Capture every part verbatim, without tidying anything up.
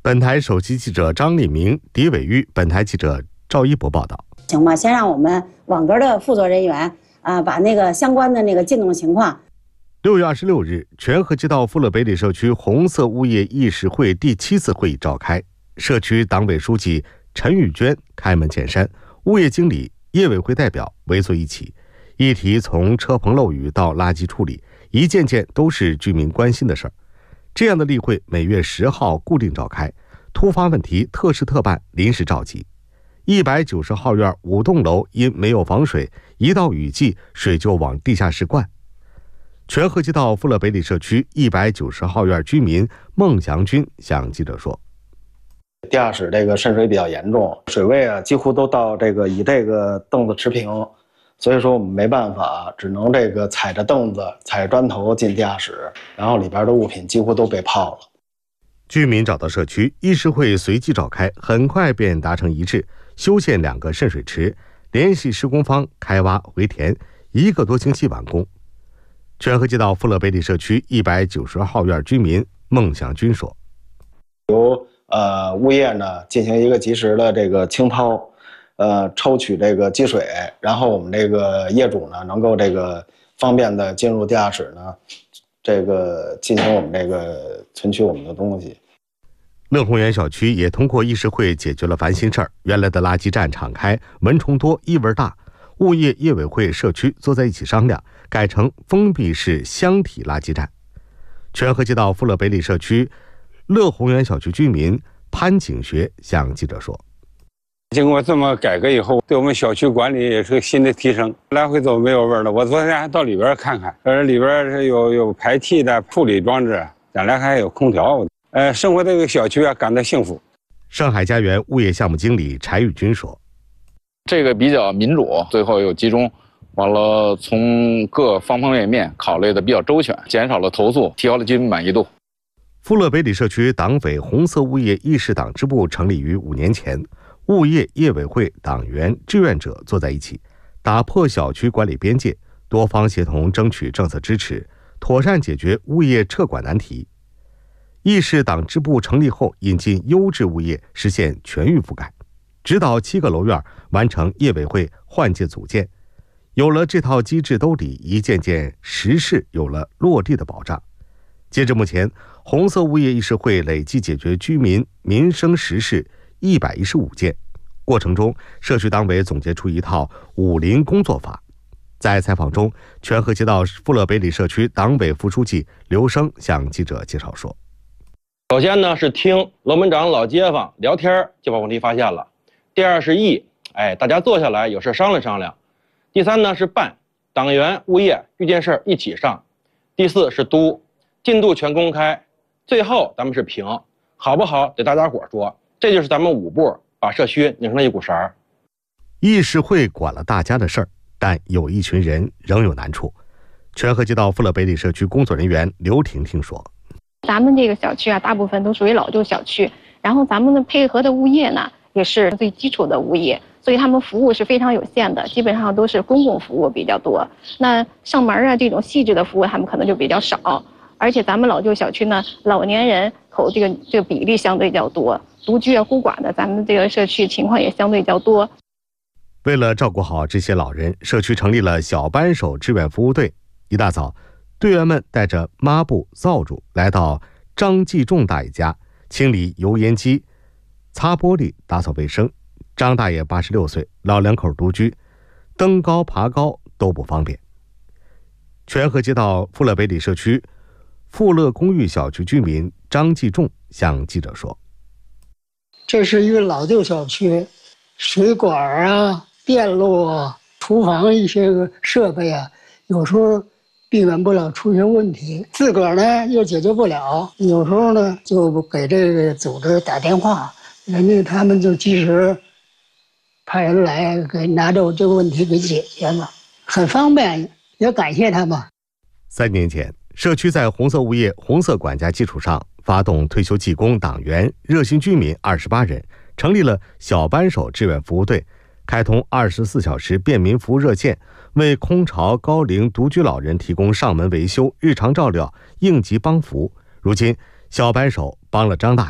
本台首席记者张立明、狄伟玉，本台记者赵一博报道。 行吧，先让我们网格的负责人员啊，把那个相关的那个进度情况。 六月二十六日，全河街道富乐北里社区红色物业议事会第七次会议召开，社区党委书记陈玉娟开门见山，物业经理、业委会代表围坐一起，议题从车棚漏雨到垃圾处理，一件件都是居民关心的事儿。这样的例会每月十号固定召开，突发问题特事特办，临时召集。一百九十号院五栋楼因没有防水，一到雨季水就往地下室灌。全河街道富乐北里社区一百九十号院居民孟祥军向记者说：“ 地下室这个渗水比较严重，水位啊几乎都到这个与这个凳子持平，所以说我们没办法，只能这个踩着凳子、踩着砖头进地下室，然后里边的物品几乎都被泡了。” 居民找到社区，议事会随即召开，很快便达成一致，修建两个渗水池，联系施工方开挖回填，一个多星期完工。全河街道富乐北里社区一百九十号院居民孟祥军说：“ 由呃物业呢进行一个及时的这个清掏，呃抽取这个积水，然后我们这个业主呢能够这个方便的进入地下室呢，这个进行我们这个存取我们的东西。” 乐宏园小区也通过议事会解决了烦心事儿，原来的垃圾站敞开，蚊虫多，异味大。物业、业委会、社区坐在一起商量，改成封闭式箱体垃圾站。全河街道富乐北里社区乐宏园小区居民潘景学向记者说：“ 经过这么改革以后，对我们小区管理也是个新的提升，来回走没有味儿了。我昨天还到里边看看，呃，里边是有有排气的处理装置，将来还有空调。呃，生活这个小区啊，感到幸福。” 上海家园物业项目经理柴玉军说：“ 这个比较民主，最后又集中，完了从各方方面面考虑的比较周全，减少了投诉，提高了居民满意度。” 富乐北里社区党委红色物业议事党支部成立于五年前，物业、业委会、党员、志愿者坐在一起，打破小区管理边界，多方协同争取政策支持，妥善解决物业撤管难题。议事党支部成立后，引进优质物业，实现全域覆盖，指导七个楼院完成业委会换届组建。有了这套机制兜底，一件件实事有了落地的保障。截至目前，红色物业议事会累计解决居民民生实事一百一十五件。过程中，社区党委总结出一套武林工作法。在采访中，全河街道富乐北里社区党委副书记刘生向记者介绍说：“ 首先呢是听楼门长老街坊聊天就把问题发现了。第二是议，哎，大家坐下来有事商量商量。第三呢是办，党员、物业遇见事一起上。第四是督，进度全公开。最后咱们是评，好不好得大家伙说。这就是咱们五步把社区拧成了一股绳。”议事会管了大家的事儿，但有一群人仍有难处。全河街道富乐北里社区工作人员刘婷婷说：“ 咱们这个小区啊，大部分都属于老旧小区，然后咱们的配合的物业呢，也是最基础的物业，所以他们服务是非常有限的，基本上都是公共服务比较多。那上门啊这种细致的服务，他们可能就比较少。而且咱们老旧小区呢，老年人口这个这个比例相对较多，独居啊孤寡的，咱们这个社区情况也相对较多。” 为了照顾好这些老人，社区成立了小扳手志愿服务队。一大早，队员们带着抹布、扫帚来到张继仲大爷家，清理油烟机、擦玻璃、打扫卫生。张大爷八十六岁，老两口独居，登高爬高都不方便。全河街道富乐北里社区富乐公寓小区居民张继仲向记者说：“ 这是一个老旧小区，水管啊、电路啊、厨房一些个设备啊，有时候避免不了出现问题，自个儿呢又解决不了，有时候呢就给这个组织打电话，人家他们就及时派人来给拿着这个问题给解决了，很方便，也感谢他们。” 三年前，社区在红色物业、红色管家基础上，发动退休技工、党员、热心居民二十八人，成立了小扳手志愿服务队，开通二十四小时便民服务热线，为空巢、高龄、独居老人提供上门维修、日常照料、应急帮扶。如今，小扳手帮了张大爷，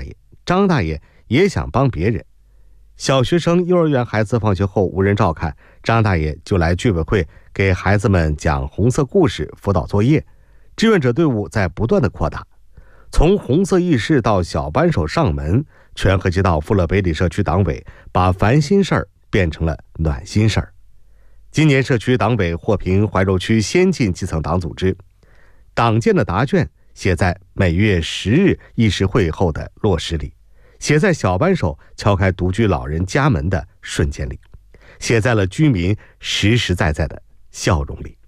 张大爷也想帮别人。小学生、幼儿园孩子放学后无人照看，张大爷就来居委会给孩子们讲红色故事、辅导作业。志愿者队伍在不断的扩大，从红色义士到小扳手上门，全河街道富乐北里社区党委把烦心事儿变成了暖心事儿。今年社区党委获评怀柔区先进基层党组织，党建的答卷写在每月十日议事会后的落实里，写在小扳手敲开独居老人家门的瞬间里，写在了居民实实在在的笑容里。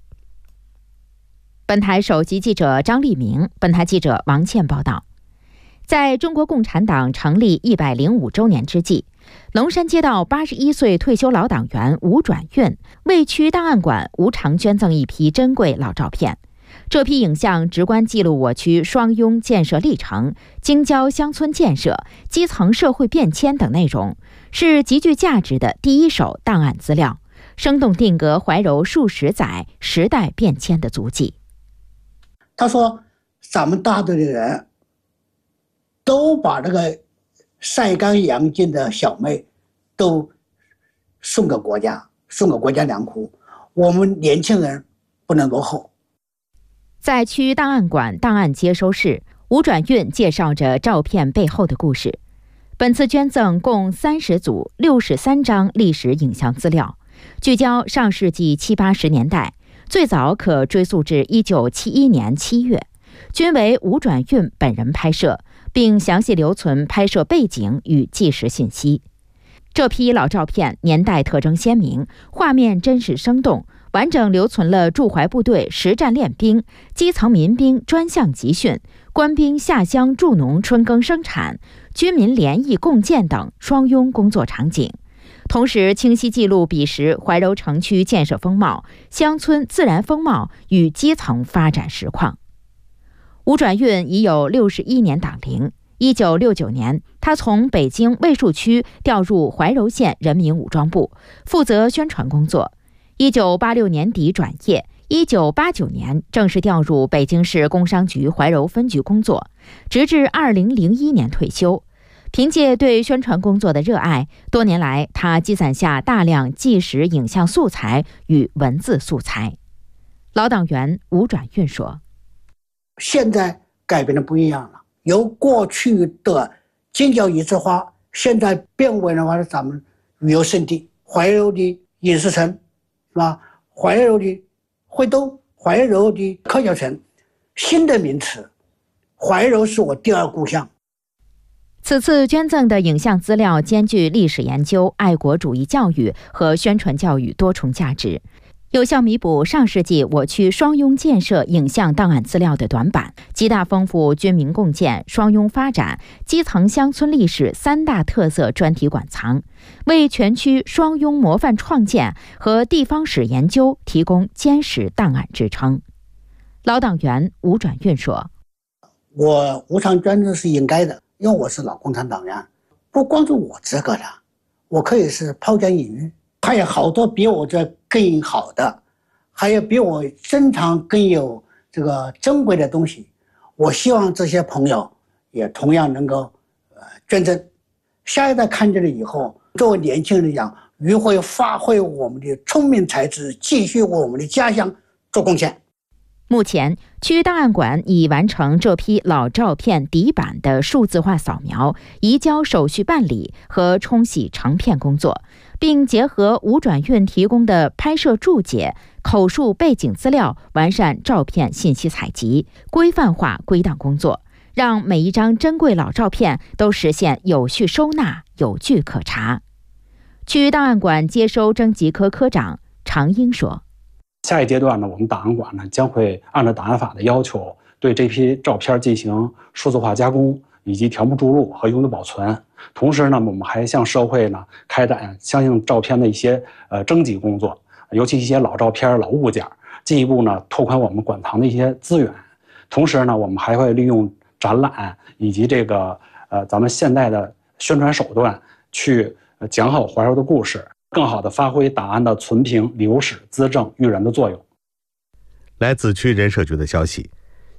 本台首席记者张立明，本台记者王倩报道。在中国共产党成立一百零五周年之际，龙山街道八十一岁退休老党员吴转运为区档案馆无偿捐赠一批珍贵老照片。这批影像直观记录我区双拥建设历程、京郊乡村建设、基层社会变迁等内容，是极具价值的第一手档案资料，生动定格怀柔数十载时代变迁的足迹。 他说咱们大队的人都把这个晒干养尽的小麦都送给国家，送给国家粮库，我们年轻人不能落后。 在区档案馆档案接收室，吴转运介绍着照片背后的故事。本次捐赠共三十组六十三张历史影像资料，聚焦上世纪七八十年代，最早可追溯至一九七一年七月，均为吴转运本人拍摄，并详细留存拍摄背景与纪实信息。这批老照片年代特征鲜明，画面真实生动，完整留存了驻怀部队实战练兵、基层民兵专项集训、官兵下乡助农春耕生产、军民联谊共建等双拥工作场景，同时清晰记录彼时怀柔城区建设风貌、乡村自然风貌与基层发展实况。吴转运已有六十一年党龄。一九六九年，他从北京卫戍区调入怀柔县人民武装部，负责宣传工作。一九八六年底转业，一九八九年正式调入北京市工商局怀柔分局工作，直至二零零一年退休。凭借对宣传工作的热爱，多年来他积攒下大量纪实影像素材与文字素材。老党员吴转运说：“ 现在改变的不一样了。”由过去的京郊一枝花，现在变为了话咱们旅游胜地，怀柔的饮食城，是吧？怀柔的会东，怀柔的科教城，新的名词，怀柔是我第二故乡。 此次捐赠的影像资料兼具历史研究、爱国主义教育和宣传教育多重价值，有效弥补上世纪我区双拥建设影像档案资料的短板，极大丰富军民共建、双拥发展、基层乡村历史三大特色专题馆藏，为全区双拥模范创建和地方史研究提供坚实档案支撑。老党员吴转运说：“ 我无偿捐赠是应该的，因为我是老共产党员，不光是我这个的，我可以是抛砖引玉，还有好多比我这更好的，还有比我珍藏更有这个珍贵的东西。我希望这些朋友也同样能够呃捐赠，下一代看见了以后，作为年轻人讲，如何发挥我们的聪明才智，继续为我们的家乡做贡献。” 目前，区档案馆已完成这批老照片底板的数字化扫描、移交手续办理和冲洗成片工作，并结合吴转运提供的拍摄注解、口述背景资料，完善照片信息采集、规范化归档工作，让每一张珍贵老照片都实现有序收纳、有据可查。区档案馆接收征集科科长常英说：“ 下一阶段呢，我们档案馆呢将会按照档案法的要求，对这批照片进行数字化加工，以及条目注入和永久保存。同时呢，我们还向社会呢开展相应照片的一些呃征集工作，尤其一些老照片、老物件，进一步呢拓宽我们馆藏的一些资源。同时呢，我们还会利用展览以及这个呃咱们现代的宣传手段，去讲好怀柔的故事。”更好地发挥档案的存凭、留史、资政、育人的作用。 来自区人社局的消息，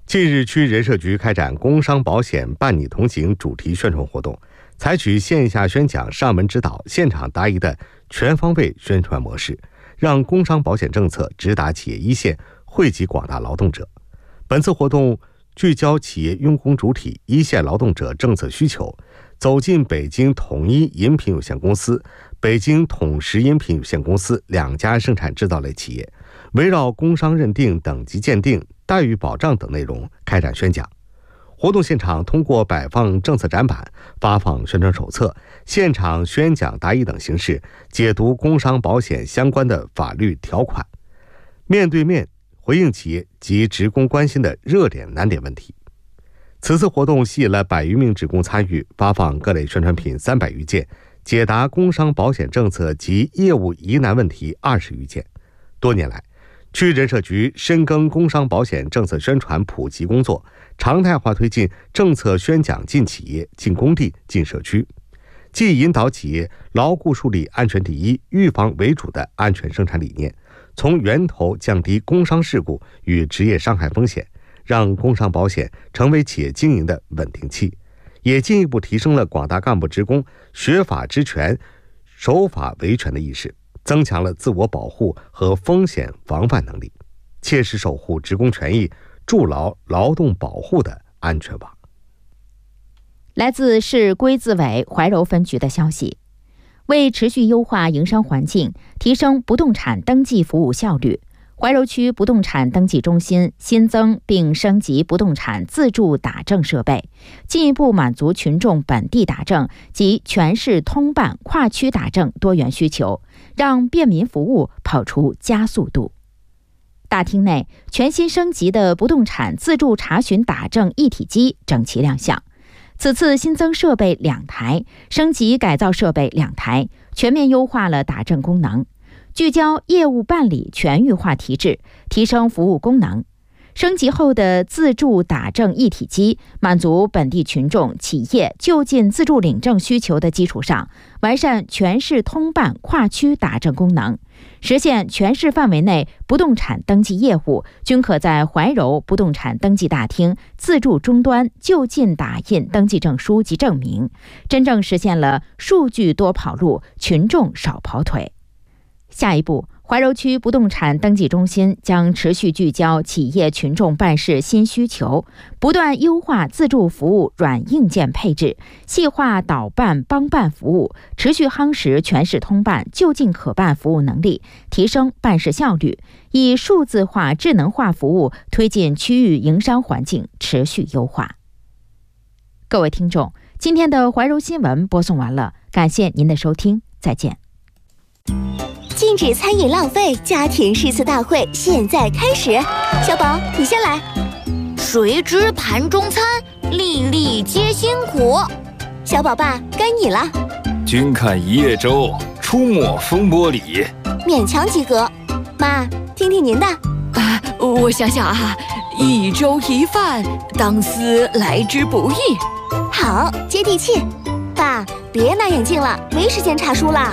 近日，区人社局开展工商保险伴你同行主题宣传活动，采取线下宣讲、上门指导、现场答疑的全方位宣传模式，让工商保险政策直达企业一线，惠及广大劳动者。本次活动聚焦企业用工主体、一线劳动者政策需求，走进北京统一饮品有限公司、北京统食饮品有限公司两家生产制造类企业，围绕工商认定、等级鉴定、待遇保障等内容开展宣讲。活动现场通过摆放政策展板、发放宣传手册、现场宣讲答疑等形式，解读工商保险相关的法律条款，面对面回应企业及职工关心的热点难点问题。此次活动吸引了百余名职工参与，发放各类宣传品三百余件，解答工商保险政策及业务疑难问题二十余件。多年来，区人社局深耕工商保险政策宣传普及工作，常态化推进政策宣讲进企业、进工地、进社区，既引导企业牢固树立安全第一、预防为主的安全生产理念，从源头降低工伤事故与职业伤害风险，让工商保险成为企业经营的稳定器，也进一步提升了广大干部职工学法知权、守法维权的意识，增强了自我保护和风险防范能力，切实守护职工权益，筑牢劳动保护的安全网。 来自市规资委怀柔分局的消息，为持续优化营商环境，提升不动产登记服务效率，怀柔区不动产登记中心新增并升级不动产自助打证设备，进一步满足群众本地打证及全市通办跨区打证多元需求，让便民服务跑出加速度。大厅内全新升级的不动产自助查询打证一体机整齐亮相。此次新增设备两台，升级改造设备两台，全面优化了打证功能，聚焦业务办理全域化提质，提升服务功能。升级后的自助打证一体机，满足本地群众、企业就近自助领证需求的基础上，完善全市通办跨区打证功能，实现全市范围内不动产登记业务均可在怀柔不动产登记大厅自助终端就近打印登记证书及证明，真正实现了数据多跑路，群众少跑腿。下一步，怀柔区不动产登记中心将持续聚焦企业群众办事新需求，不断优化自助服务软硬件配置，细化导办帮办服务，持续夯实全市通办就近可办服务能力，提升办事效率，以数字化智能化服务推进区域营商环境持续优化。各位听众，今天的怀柔新闻播送完了，感谢您的收听，再见。 禁止餐饮浪费家庭诗词大会现在开始，小宝你先来。 谁知盘中餐，粒粒皆辛苦。 小宝爸该你了。 君看一叶舟，出没风波里。 勉强及格。妈，听听您的。 啊，我想想啊，一粥一饭，当思来之不易。 好，接地气。爸，别拿眼镜了，没时间查书了。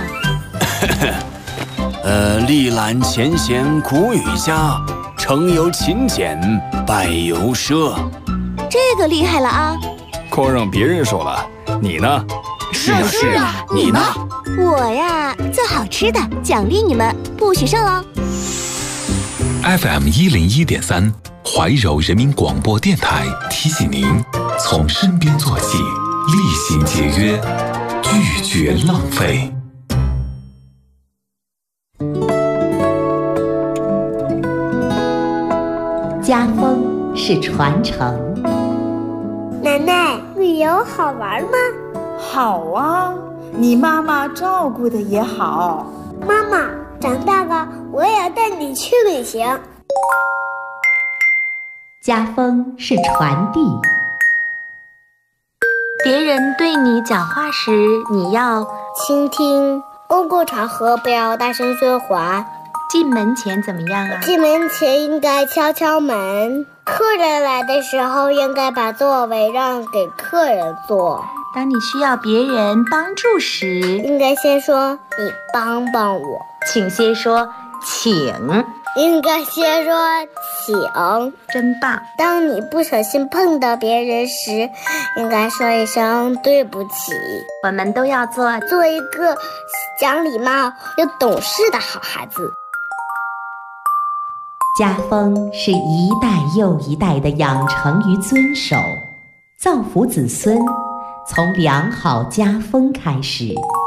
呃，历览前贤苦与佳，成由勤俭，败由奢。 这个厉害了啊！ 光让别人说了，你呢？ 是啊是啊，你呢？ 我呀，做好吃的，奖励你们，不许剩哦。 F M 一零一点三，怀柔人民广播电台提醒您：从身边做起，厉行节约，拒绝浪费。 家风是传承。 奶奶，旅游好玩吗？ 好啊，你妈妈照顾的也好。 妈妈，长大了我也要带你去旅行。 家风是传递。 别人对你讲话时，你要倾听。公共场合不要大声说话。 进门前怎么样啊？ 进门前应该敲敲门。客人来的时候，应该把座位让给客人坐。 当你需要别人帮助时， 应该先说你帮帮我。 请先说请。 应该先说请， 真棒。 当你不小心碰到别人时，应该说一声对不起。 我们都要做做一个讲礼貌又懂事的好孩子。 家风是一代又一代的养成与遵守，造福子孙，从良好家风开始。